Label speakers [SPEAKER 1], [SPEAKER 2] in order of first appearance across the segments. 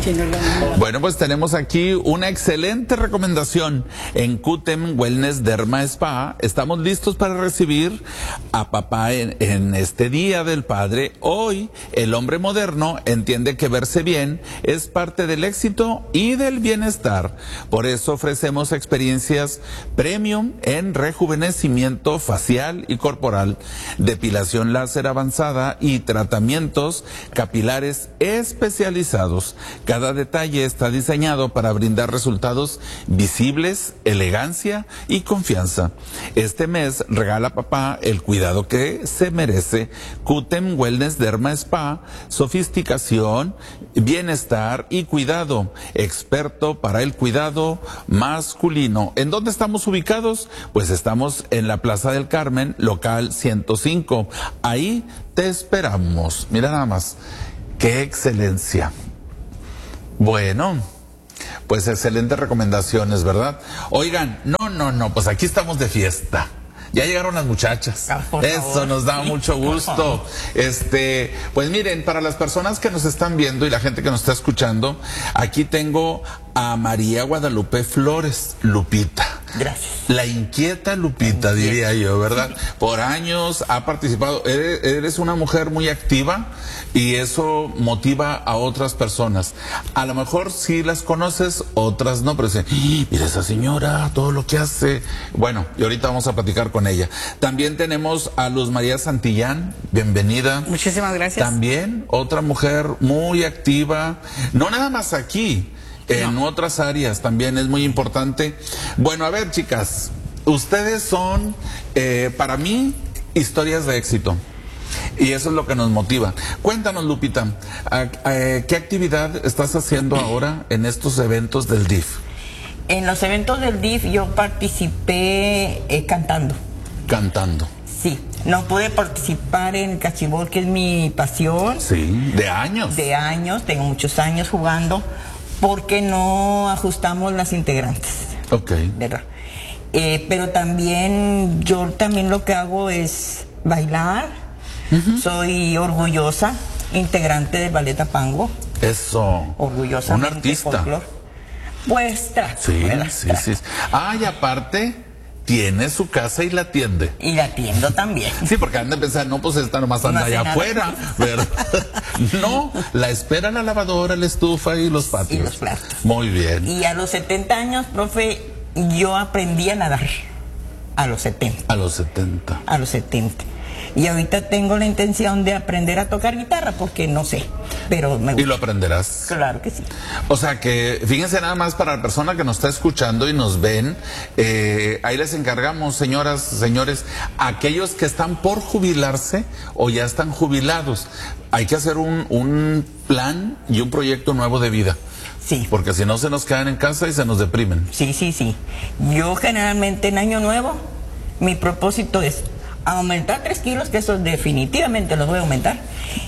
[SPEAKER 1] Bueno, pues tenemos aquí una excelente recomendación en Kutem Wellness Derma Spa. Estamos listos para recibir a papá en este Día del Padre. Hoy, el hombre moderno entiende que verse bien es parte del éxito y del bienestar. Por eso ofrecemos experiencias premium en rejuvenecimiento facial y corporal, depilación láser avanzada y tratamientos capilares especializados. Cada detalle está diseñado para brindar resultados visibles, elegancia y confianza. Este mes regala a papá el cuidado que se merece. Kutem Wellness Derma Spa, sofisticación, bienestar y cuidado, experto para el cuidado masculino. ¿En dónde estamos ubicados? Pues estamos en la Plaza del Carmen, local 105. Ahí te esperamos. Mira nada más, qué excelencia. Bueno, pues excelentes recomendaciones, ¿verdad? Oigan, no, pues aquí estamos de fiesta. Ya llegaron las muchachas. Eso nos da mucho gusto. Pues miren, para las personas que nos están viendo y la gente que nos está escuchando, aquí tengo a María Guadalupe Flores, Lupita.
[SPEAKER 2] Gracias.
[SPEAKER 1] La inquieta Lupita, diría yo, ¿verdad? Por años ha participado. Eres una mujer muy activa y eso motiva a otras personas. A lo mejor sí las conoces, otras no, pero dicen, mira esa señora, todo lo que hace. Bueno, y ahorita vamos a platicar con ella. También tenemos a Luz María Santillán, bienvenida.
[SPEAKER 2] Muchísimas gracias.
[SPEAKER 1] También otra mujer muy activa, no nada más aquí, en otras áreas también es muy importante. Bueno, a ver, chicas, ustedes son, para mí, historias de éxito. Y eso es lo que nos motiva. Cuéntanos, Lupita, ¿qué actividad estás haciendo ahora en estos eventos del DIF?
[SPEAKER 2] En los eventos del DIF yo participé cantando.
[SPEAKER 1] Cantando.
[SPEAKER 2] Sí, no pude participar en el cachibol, que es mi pasión.
[SPEAKER 1] Sí, de años.
[SPEAKER 2] De años, tengo muchos años jugando, porque no ajustamos las integrantes.
[SPEAKER 1] Ok.
[SPEAKER 2] ¿Verdad? Pero también, yo también lo que hago es bailar. Soy orgullosa integrante del Ballet Apango.
[SPEAKER 1] Eso.
[SPEAKER 2] Orgullosa.
[SPEAKER 1] Un artista.
[SPEAKER 2] Pues trato.
[SPEAKER 1] Sí,
[SPEAKER 2] ¿verdad?
[SPEAKER 1] sí, sí. Ah, y aparte, tiene su casa y la atiende.
[SPEAKER 2] Y la atiendo también.
[SPEAKER 1] Sí, porque han de pensar, no, pues esta nomás anda allá afuera, ¿verdad? No, la espera la lavadora, la estufa y los patios.
[SPEAKER 2] Y los platos.
[SPEAKER 1] Muy bien.
[SPEAKER 2] Y a los 70 años, profe, yo aprendí a nadar. A los 70.
[SPEAKER 1] A los 70.
[SPEAKER 2] A los 70. Y ahorita tengo la intención de aprender a tocar guitarra, porque no sé, pero me gusta.
[SPEAKER 1] ¿Y lo aprenderás?
[SPEAKER 2] Claro que sí.
[SPEAKER 1] O sea que, fíjense nada más para la persona que nos está escuchando y nos ven, ahí les encargamos, señoras, señores, aquellos que están por jubilarse o ya están jubilados, hay que hacer un plan y un proyecto nuevo de vida.
[SPEAKER 2] Sí.
[SPEAKER 1] Porque si no se nos quedan en casa y se nos deprimen.
[SPEAKER 2] Sí, sí, sí. Yo generalmente en Año Nuevo, mi propósito es aumentar 3 kilos, que eso definitivamente los voy a aumentar,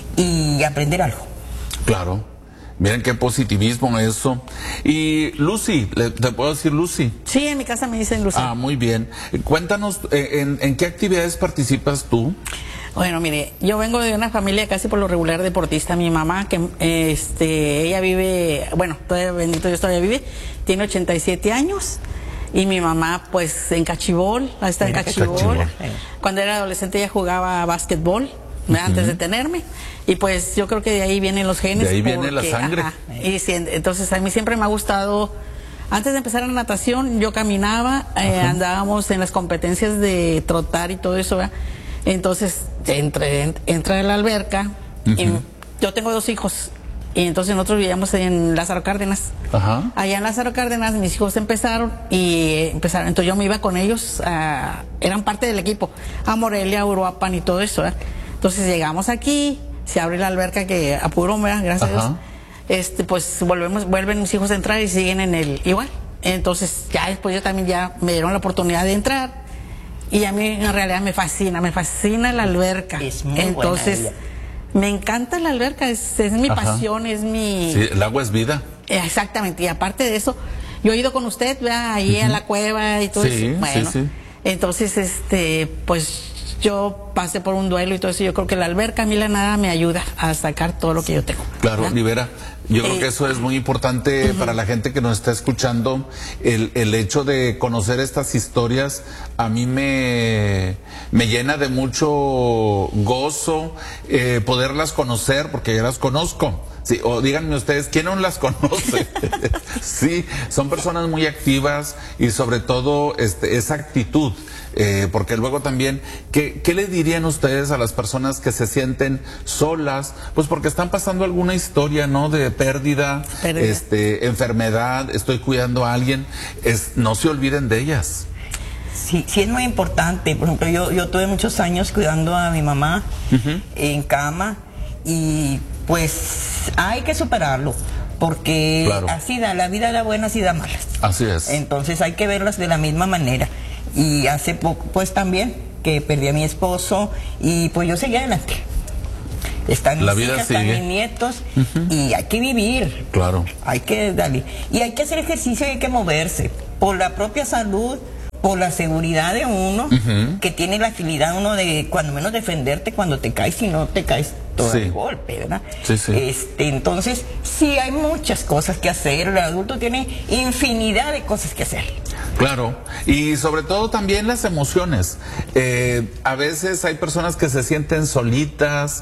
[SPEAKER 2] y aprender algo.
[SPEAKER 1] Claro. Miren qué positivismo eso. Y Lucy, ¿te puedo decir Lucy?
[SPEAKER 3] Sí, en mi casa me dicen Lucy.
[SPEAKER 1] Ah, muy bien. Cuéntanos, ¿en qué actividades participas tú?
[SPEAKER 3] Bueno, mire, yo vengo de una familia casi por lo regular deportista. Mi mamá, que ella vive, bueno, todavía bendito Dios todavía vive, tiene 87 años. Y mi mamá, pues, en cachibol, está en cachibol. Cuando era adolescente ella jugaba básquetbol, antes de tenerme. Y pues yo creo que de ahí vienen los genes.
[SPEAKER 1] De ahí viene la sangre.
[SPEAKER 3] Y sí, entonces a mí siempre me ha gustado. Antes de empezar la natación, yo caminaba, andábamos en las competencias de trotar y todo eso, ¿verdad? Entonces, entré a la alberca. Y yo tengo 2 hijos. Y entonces nosotros vivíamos en Lázaro Cárdenas.
[SPEAKER 1] Ajá.
[SPEAKER 3] Allá en Lázaro Cárdenas mis hijos empezaron. Entonces yo me iba con ellos, eran parte del equipo, a Morelia, a Uruapan y todo eso, ¿verdad? Entonces llegamos aquí, se abre la alberca que apuró, ¿verdad? Gracias a Dios. Pues vuelven mis hijos a entrar y siguen en el igual. Entonces ya después yo también ya me dieron la oportunidad de entrar. Y a mí en realidad me fascina la alberca.
[SPEAKER 2] Es muy
[SPEAKER 3] entonces
[SPEAKER 2] buena.
[SPEAKER 3] Me encanta la alberca, es mi pasión, es mi...
[SPEAKER 1] Sí, el agua es vida.
[SPEAKER 3] Exactamente, y aparte de eso, yo he ido con usted, ¿verdad? Ahí a la cueva y todo eso. Bueno,
[SPEAKER 1] sí.
[SPEAKER 3] entonces, pues yo pasé por un duelo y todo eso. Yo creo que la alberca, a mí la nada me ayuda a sacar todo lo que yo tengo.
[SPEAKER 1] Claro,
[SPEAKER 3] ¿verdad?
[SPEAKER 1] Libera. Yo creo que eso es muy importante para la gente que nos está escuchando. El hecho de conocer estas historias a mí me llena de mucho gozo poderlas conocer, porque ya las conozco. Sí, o díganme ustedes, ¿quién no las conoce? Sí, son personas muy activas y sobre todo esa actitud. Porque luego también, ¿qué le dirían ustedes a las personas que se sienten solas? Pues porque están pasando alguna historia, ¿no? De pérdida, enfermedad, estoy cuidando a alguien. No se olviden de ellas.
[SPEAKER 2] Sí, sí es muy importante. Por ejemplo, yo tuve muchos años cuidando a mi mamá en cama y pues hay que superarlo. Porque
[SPEAKER 1] claro,
[SPEAKER 2] así da, la vida da buenas y da malas.
[SPEAKER 1] Así es.
[SPEAKER 2] Entonces hay que verlas de la misma manera. Y hace poco, pues también, que perdí a mi esposo y pues yo seguí adelante. Están mis hijas, están mis nietos y hay que vivir.
[SPEAKER 1] Claro.
[SPEAKER 2] Hay que darle. Y hay que hacer ejercicio y hay que moverse por la propia salud, por la seguridad de uno, que tiene la agilidad uno de cuando menos defenderte cuando te caes y no te caes todo de golpe, ¿verdad?
[SPEAKER 1] Sí, sí.
[SPEAKER 2] Entonces, sí hay muchas cosas que hacer. El adulto tiene infinidad de cosas que hacer.
[SPEAKER 1] Claro, y sobre todo también las emociones. A veces hay personas que se sienten solitas.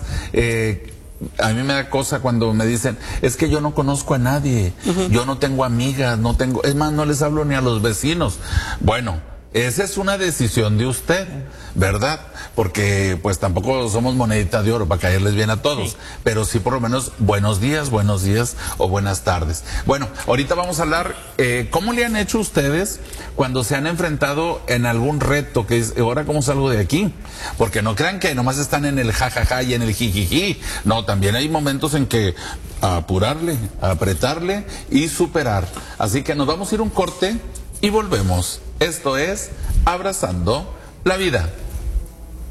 [SPEAKER 1] A mí me da cosa cuando me dicen, es que yo no conozco a nadie, yo no tengo amigas, es más, no les hablo ni a los vecinos. Bueno, esa es una decisión de usted, ¿verdad? Porque pues tampoco somos monedita de oro para caerles bien a todos, pero sí por lo menos buenos días o buenas tardes. Bueno, ahorita vamos a hablar, ¿cómo le han hecho ustedes cuando se han enfrentado en algún reto que es, ahora cómo salgo de aquí? Porque no crean que nomás están en el jajaja y en el jijiji. No, también hay momentos en que apurarle, apretarle y superar. Así que nos vamos a ir un corte y volvemos. Esto es Abrazando la Vida.